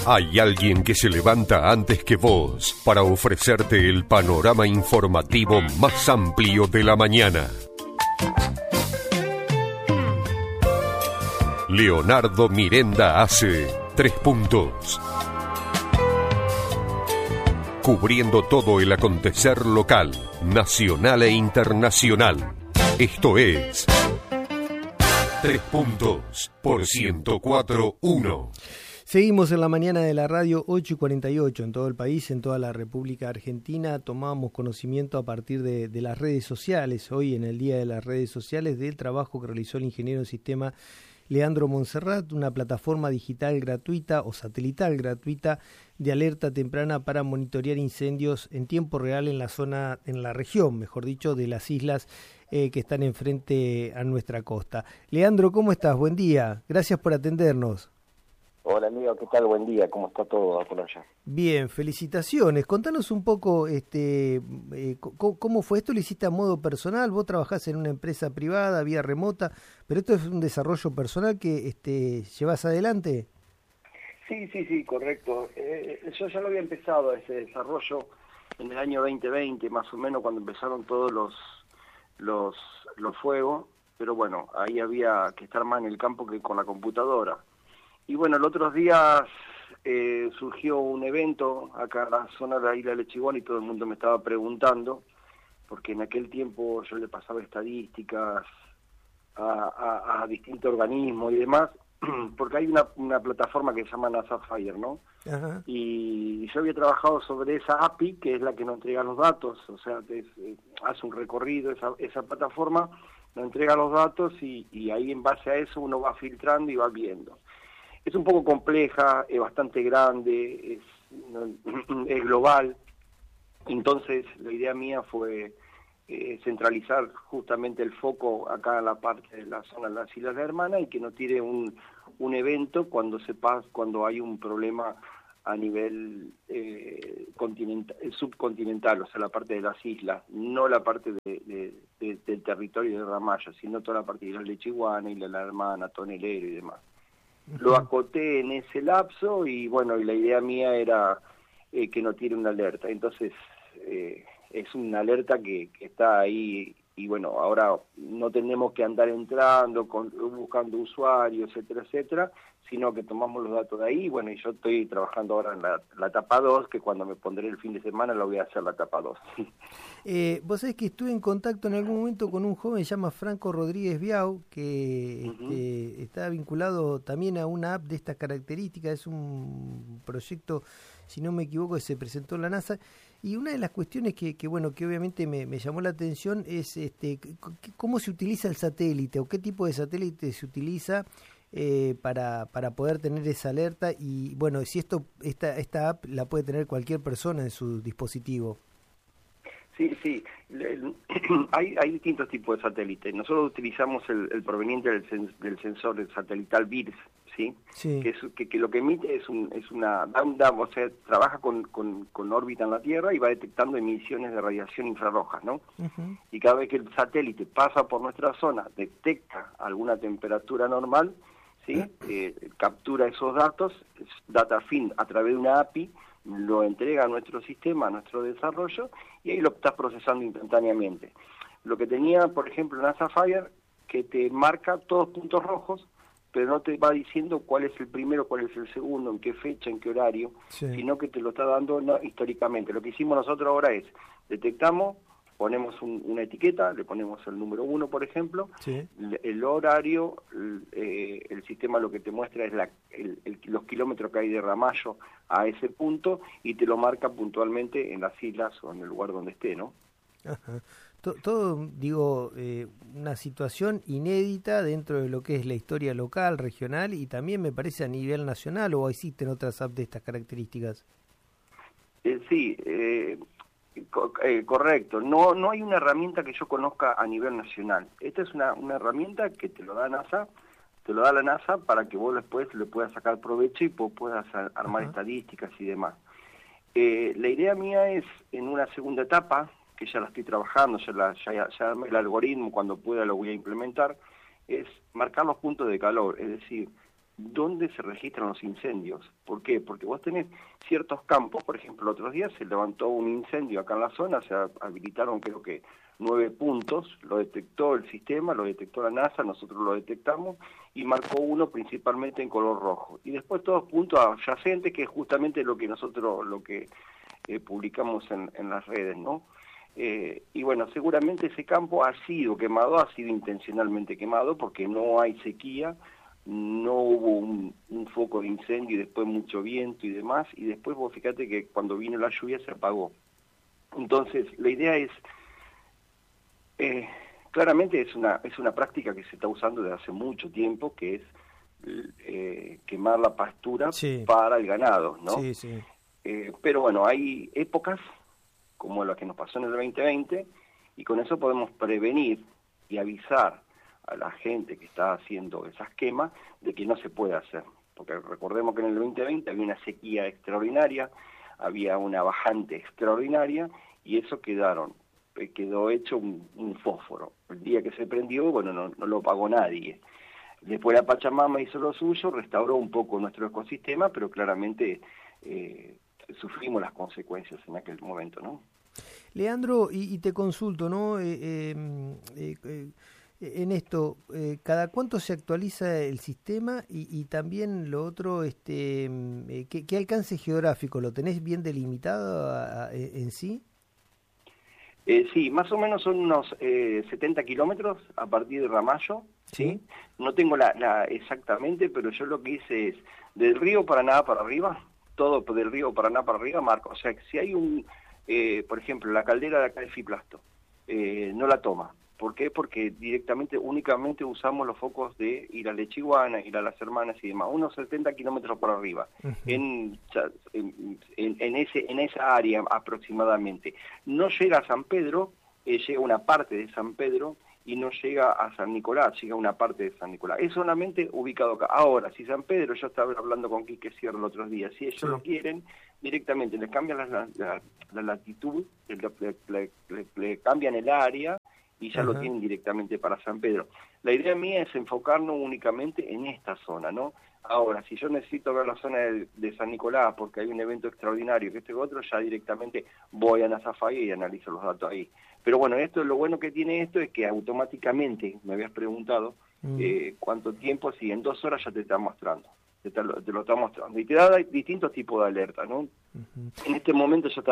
Hay alguien que se levanta antes que vos para ofrecerte el panorama informativo más amplio de la mañana. Leonardo Mirenda hace 3 puntos. Cubriendo todo el acontecer local, nacional e internacional. Esto es 3 puntos por 104.1. Seguimos en la mañana de la radio 8:48 en todo el país, en toda la República Argentina. Tomamos conocimiento a partir de las redes sociales, hoy en el Día de las Redes Sociales, del trabajo que realizó el ingeniero en sistema Leandro Monserrat, una plataforma digital gratuita o satelital gratuita de alerta temprana para monitorear incendios en tiempo real en la región, mejor dicho, de las islas que están enfrente a nuestra costa. Leandro, ¿cómo estás? Buen día, gracias por atendernos. Hola amigo, ¿qué tal? Buen día, ¿cómo está todo por allá? Bien, felicitaciones. Contanos un poco cómo fue esto. ¿Lo hiciste a modo personal? Vos trabajás en una empresa privada, vía remota, pero esto es un desarrollo personal que llevas adelante. Sí, correcto. Yo ya lo había empezado ese desarrollo en el año 2020, más o menos, cuando empezaron todos los fuegos, pero bueno, ahí había que estar más en el campo que con la computadora. Y bueno, los otros días surgió un evento acá en la zona de la isla de Lechiguán y todo el mundo me estaba preguntando, porque en aquel tiempo yo le pasaba estadísticas a distintos organismos y demás, porque hay una plataforma que se llama NASA Fire, ¿no? Ajá. Y yo había trabajado sobre esa API, que es la que nos entrega los datos, o sea, hace un recorrido esa plataforma, nos entrega los datos y ahí en base a eso uno va filtrando y va viendo. Es un poco compleja, es bastante grande, es global, entonces la idea mía fue centralizar justamente el foco acá en la parte de la zona de las Islas Hermanas y que no tire un evento cuando hay un problema a nivel subcontinental, o sea, la parte de las islas, no la parte del territorio de Ramallo, sino toda la parte de Isla Lechiguana, Isla La Hermana, Tonelero y demás. Lo acoté en ese lapso y bueno, y la idea mía era que no tire una alerta. Entonces, es una alerta que está ahí y bueno, ahora no tenemos que andar entrando, buscando usuarios, etcétera, sino que tomamos los datos de ahí. Y bueno, y yo estoy trabajando ahora en la etapa 2, que cuando me pondré el fin de semana lo voy a hacer la etapa 2. Vos sabés que estuve en contacto en algún momento con un joven que se llama Franco Rodríguez Biau, que está vinculado también a una app de estas características. Es un proyecto, si no me equivoco, que se presentó en la NASA. Y una de las cuestiones que obviamente me llamó la atención es cómo se utiliza el satélite o qué tipo de satélite se utiliza para poder tener esa alerta y bueno, si esta app la puede tener cualquier persona en su dispositivo. Sí, hay distintos tipos de satélites. Nosotros utilizamos el proveniente del sensor satelital BIRS, ¿sí? Que lo que emite es una banda, o sea, trabaja con órbita en la Tierra y va detectando emisiones de radiación infrarroja, ¿no? Uh-huh. Y cada vez que el satélite pasa por nuestra zona, detecta alguna temperatura normal, ¿sí? Captura esos datos, data feed a través de una API, lo entrega a nuestro sistema, a nuestro desarrollo, y ahí lo estás procesando instantáneamente. Lo que tenía, por ejemplo, NASA Fire, que te marca todos puntos rojos, pero no te va diciendo cuál es el primero, cuál es el segundo, en qué fecha, en qué horario, sino que te lo está dando históricamente. Lo que hicimos nosotros ahora es, detectamos, ponemos una etiqueta, le ponemos el número 1, por ejemplo, el horario, el sistema lo que te muestra es los kilómetros que hay de Ramallo a ese punto y te lo marca puntualmente en las islas o en el lugar donde esté, ¿no? Ajá. Todo, digo, una situación inédita dentro de lo que es la historia local, regional y también me parece a nivel nacional, ¿o existen otras apps de estas características? Sí, correcto. No hay una herramienta que yo conozca a nivel nacional. Esta es una herramienta que te lo da la NASA para que vos después le puedas sacar provecho y puedas armar estadísticas y demás. La idea mía es, en una segunda etapa, que ya la estoy trabajando, ya armé el algoritmo, cuando pueda lo voy a implementar, es marcar los puntos de calor, es decir, dónde se registran los incendios. ¿Por qué? Porque vos tenés ciertos campos, por ejemplo, el otro día se levantó un incendio acá en la zona, se habilitaron creo que 9 puntos, lo detectó el sistema, lo detectó la NASA, nosotros lo detectamos y marcó uno principalmente en color rojo. Y después todos puntos adyacentes, que es justamente lo que nosotros publicamos en las redes, ¿no? Y bueno, seguramente ese campo ha sido intencionalmente quemado porque no hay sequía, no hubo un foco de incendio y después mucho viento y demás, y después vos fíjate que cuando vino la lluvia se apagó. Entonces, la idea es, claramente es una práctica que se está usando desde hace mucho tiempo, que es quemar la pastura para el ganado, ¿no? Sí, sí. Pero bueno, hay épocas como la que nos pasó en el 2020, y con eso podemos prevenir y avisar a la gente que está haciendo esas quemas de que no se puede hacer. Porque recordemos que en el 2020 había una sequía extraordinaria, había una bajante extraordinaria, y eso quedó hecho un fósforo. El día que se prendió, bueno, no lo pagó nadie. Después la Pachamama hizo lo suyo, restauró un poco nuestro ecosistema, pero claramente sufrimos las consecuencias en aquel momento, ¿no? Leandro, y te consulto, ¿no? En esto, ¿cada cuánto se actualiza el sistema? Y también lo otro, ¿qué alcance geográfico? ¿Lo tenés bien delimitado en sí? Sí, más o menos son unos 70 kilómetros a partir de Ramallo, ¿sí? No tengo la exactamente, pero yo lo que hice es del río Paraná para arriba, todo del río Paraná para arriba marco. O sea, que si hay por ejemplo, la caldera de acá de Fiplasto, no la toma. ¿Por qué? Porque únicamente usamos los focos de ir a Lechiguana, ir a Las Hermanas y demás, unos 70 kilómetros por arriba, en esa área aproximadamente. No llega a San Pedro, llega una parte de San Pedro, y no llega a San Nicolás, llega una parte de San Nicolás. Es solamente ubicado acá. Ahora, si San Pedro, yo estaba hablando con Quique Sierra el otro día, si ellos lo quieren, directamente les cambian la latitud, le cambian el área, y ya lo tienen directamente para San Pedro. La idea mía es enfocarnos únicamente en esta zona, ¿no? Ahora, si yo necesito ver la zona de San Nicolás porque hay un evento extraordinario que otro, ya directamente voy a Nazafaya y analizo los datos ahí. Pero bueno, lo bueno que tiene esto es que automáticamente, me habías preguntado, cuánto tiempo, si en 2 horas ya te está mostrando, te lo está mostrando. Y te da distintos tipos de alerta, ¿no? En este momento ya está